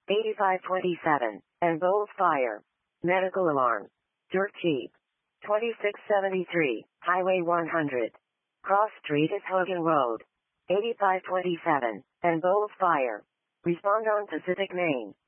8527, and Bowles Fire. Medical alarm. Dirt cheap. 2673, Highway 100. Cross Street is Hogan Road. 8527, and Bowles Fire. Respond on Pacific Main.